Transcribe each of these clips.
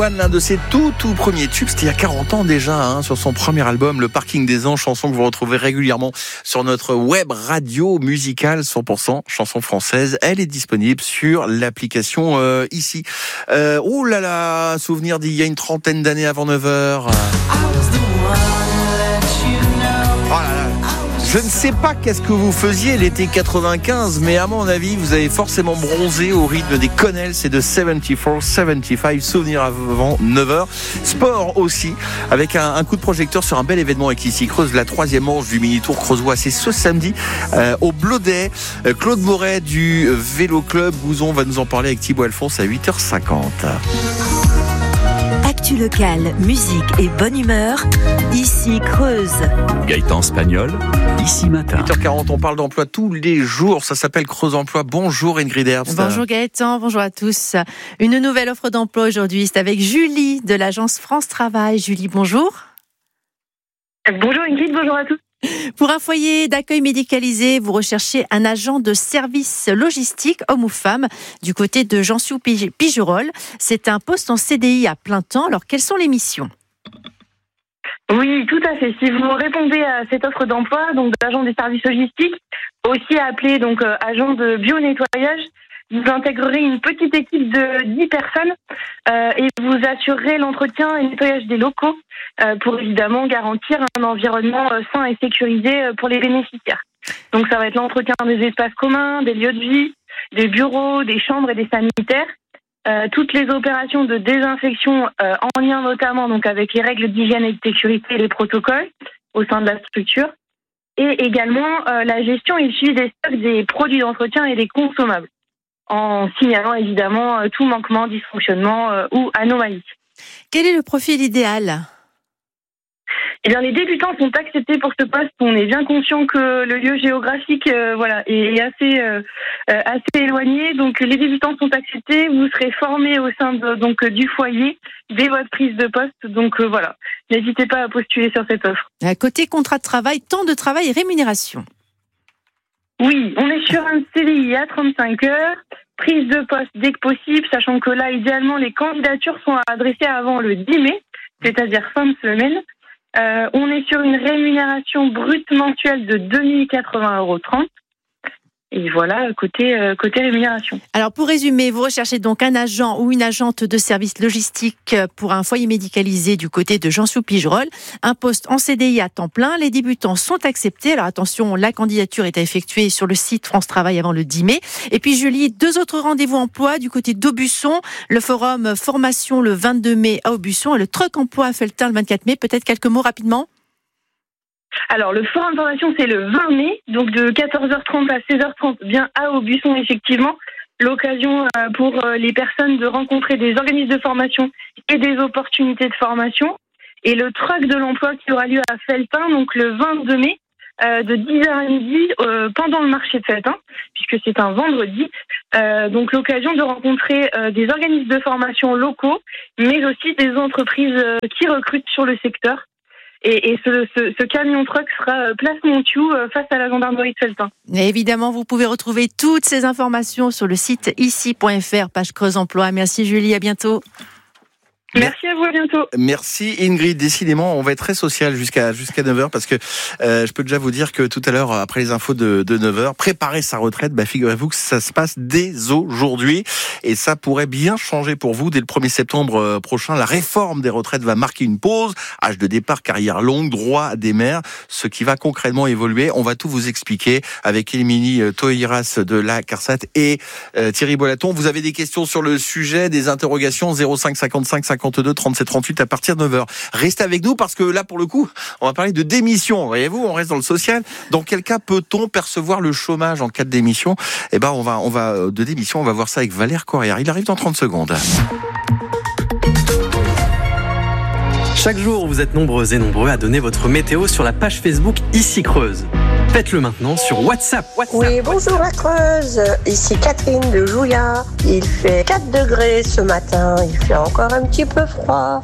L'un de ses tout premiers tubes, c'était il y a 40 ans déjà, sur son premier album, Le Parking des Anges, chanson que vous retrouvez régulièrement sur notre web radio musicale 100% chanson française. Elle est disponible sur l'application ici. Oh là là, souvenir d'il y a une trentaine d'années avant 9h. Oh là là. Je ne sais pas qu'est-ce que vous faisiez l'été 95, mais à mon avis, vous avez forcément bronzé au rythme des Connells et de 74-75, souvenirs avant 9h. Sport aussi, avec un coup de projecteur sur un bel événement avec ici Creuse, la 3e manche du mini-tour creusois. C'est ce samedi au Blodet. Claude Moret du Vélo Club Gouzon va nous en parler avec Thibaut Alphonse à 8h50. Actu locale, musique et bonne humeur, ici Creuse. Gaëtan Spagnol, ici matin. 8h40, on parle d'emploi tous les jours, ça s'appelle Creuse Emploi. Bonjour Ingrid Herbst. Bonjour Gaëtan, bonjour à tous. Une nouvelle offre d'emploi aujourd'hui, c'est avec Julie de l'agence France Travail. Julie, bonjour. Bonjour Ingrid, bonjour à tous. Pour un foyer d'accueil médicalisé, vous recherchez un agent de service logistique, homme ou femme, du côté de Jansiou-Pigerolles. C'est un poste en CDI à plein temps. Alors, quelles sont les missions ? Oui, tout à fait. Si vous répondez à cette offre d'emploi, donc d'agent des services logistiques, aussi appelé donc agent de bio-nettoyage, vous intégrerez une petite équipe de 10 personnes et vous assurerez l'entretien et le nettoyage des locaux pour évidemment garantir un environnement sain et sécurisé pour les bénéficiaires. Donc ça va être l'entretien des espaces communs, des lieux de vie, des bureaux, des chambres et des sanitaires. Toutes les opérations de désinfection en lien notamment donc avec les règles d'hygiène et de sécurité et les protocoles au sein de la structure. Et également la gestion et le suivi des stocks des produits d'entretien et des consommables, en signalant évidemment tout manquement, dysfonctionnement ou anomalie. Quel est le profil idéal ? Eh bien, les débutants sont acceptés pour ce poste. On est bien conscient que le lieu géographique est assez éloigné. Donc, les débutants sont acceptés. Vous serez formés au sein du foyer dès votre prise de poste. Donc, voilà. N'hésitez pas à postuler sur cette offre. Côté contrat de travail, temps de travail et rémunération. Oui, on est sur un CDI à 35 heures. Prise de poste dès que possible, sachant que là, idéalement, les candidatures sont adressées avant le 10 mai, c'est-à-dire fin de semaine. On est sur une rémunération brute mensuelle de 2080,30 €. Et voilà, côté rémunération. Alors, pour résumer, vous recherchez donc un agent ou une agente de service logistique pour un foyer médicalisé du côté de Jansiou-Pigerolles. Un poste en CDI à temps plein. Les débutants sont acceptés. Alors, attention, la candidature est à effectuer sur le site France Travail avant le 10 mai. Et puis, Julie, 2 autres rendez-vous emploi du côté d'Aubusson. Le forum formation le 22 mai à Aubusson et le truck emploi à Felletin le 24 mai. Peut-être quelques mots rapidement ? Alors, le forum formation, c'est le 20 mai, donc de 14h30 à 16h30, bien à Aubusson, effectivement. L'occasion pour les personnes de rencontrer des organismes de formation et des opportunités de formation. Et le truck de l'emploi qui aura lieu à Felletin, donc le 22 mai, de 10h à midi, pendant le marché de Felletin, puisque c'est un vendredi. Donc, l'occasion de rencontrer des organismes de formation locaux, mais aussi des entreprises qui recrutent sur le secteur. Et ce camion-truck sera place Montiou face à la gendarmerie de Felletin. Et évidemment, vous pouvez retrouver toutes ces informations sur le site ici.fr, page Creuse Emploi. Merci Julie, à bientôt. Merci à vous, à bientôt. Merci Ingrid, décidément on va être très social jusqu'à 9h parce que je peux déjà vous dire que tout à l'heure après les infos de 9h, préparer sa retraite, figurez-vous que ça se passe dès aujourd'hui et ça pourrait bien changer pour vous dès le 1er septembre prochain. La réforme des retraites va marquer une pause, âge de départ, carrière longue, droit à des mères, ce qui va concrètement évoluer. On va tout vous expliquer avec Émilie Tohiras de la CARSAT et Thierry Bolaton. Vous avez des questions sur le sujet, des interrogations, 05 55 52 37 38 à partir de 9h. Restez avec nous parce que là, pour le coup, on va parler de démission. Voyez-vous, on reste dans le social. Dans quel cas peut-on percevoir le chômage en cas de démission ? On va de démission, on va voir ça avec Valère Corrière. Il arrive dans 30 secondes. Chaque jour, vous êtes nombreux et nombreux à donner votre météo sur la page Facebook Ici Creuse. Faites-le maintenant sur WhatsApp. Oui, bonjour la Creuse. Ici Catherine de Jouya. Il fait 4 degrés ce matin. Il fait encore un petit peu froid.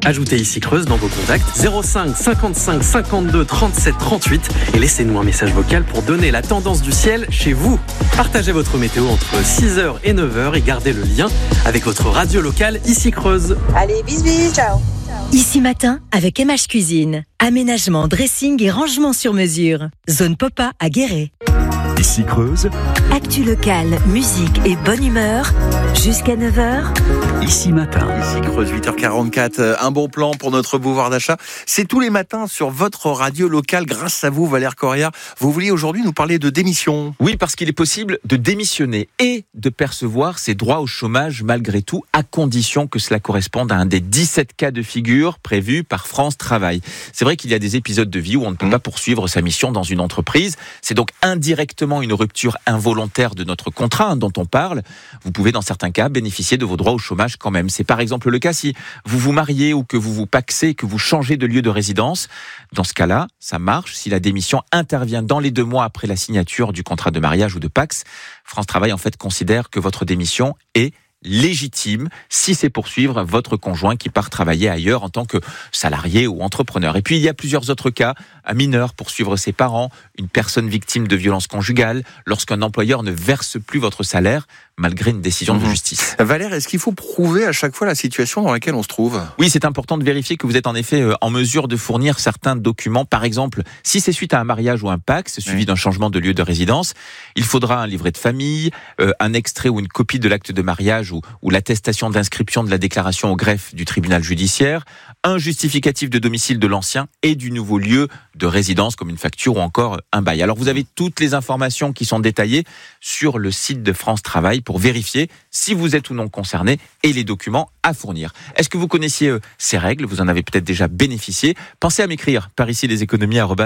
Ajoutez Ici Creuse dans vos contacts 05 55 52 37 38 et laissez-nous un message vocal pour donner la tendance du ciel chez vous. Partagez votre météo entre 6h et 9h et gardez le lien avec votre radio locale Ici Creuse. Allez, bis, ciao. Ici Matin avec MH Cuisine. Aménagement, dressing et rangement sur mesure. Zone Popa à Guéret. Ici Creuse, Actu locale, musique et bonne humeur. Jusqu'à 9h. Ici Matin. Ici Creuse, 8h44. Un bon plan pour notre pouvoir d'achat. C'est tous les matins sur votre radio locale. Grâce à vous, Valère Corrière. Vous vouliez aujourd'hui nous parler de démission. Oui, parce qu'il est possible de démissionner et de percevoir ses droits au chômage malgré tout, à condition que cela corresponde à un des 17 cas de figure prévus par France Travail. C'est vrai qu'il y a des épisodes de vie où on ne peut pas poursuivre sa mission dans une entreprise. C'est donc indirectement une rupture involontaire de notre contrat dont on parle. Vous pouvez dans certains cas bénéficier de vos droits au chômage quand même. C'est par exemple le cas si vous vous mariez ou que vous vous pacsez, que vous changez de lieu de résidence. Dans ce cas-là, ça marche si la démission intervient dans les 2 mois après la signature du contrat de mariage ou de Pacs. France Travail en fait considère que votre démission est légitime si c'est pour suivre votre conjoint qui part travailler ailleurs en tant que salarié ou entrepreneur. Et puis il y a plusieurs autres cas, un mineur pour suivre ses parents, une personne victime de violences conjugales, lorsqu'un employeur ne verse plus votre salaire malgré une décision de justice. Valère, est-ce qu'il faut prouver à chaque fois la situation dans laquelle on se trouve ? Oui, c'est important de vérifier que vous êtes en effet en mesure de fournir certains documents. Par exemple, si c'est suite à un mariage ou un Pacs, suivi d'un changement de lieu de résidence, il faudra un livret de famille, un extrait ou une copie de l'acte de mariage ou l'attestation d'inscription de la déclaration au greffe du tribunal judiciaire, un justificatif de domicile de l'ancien et du nouveau lieu de résidence comme une facture ou encore un bail. Alors vous avez toutes les informations qui sont détaillées sur le site de France Travail pour vérifier si vous êtes ou non concerné et les documents à fournir. Est-ce que vous connaissiez ces règles ? Vous en avez peut-être déjà bénéficié. Pensez à m'écrire par ici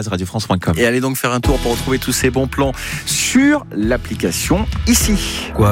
leséconomies@radiofrance.com. Et allez donc faire un tour pour retrouver tous ces bons plans sur l'application Ici.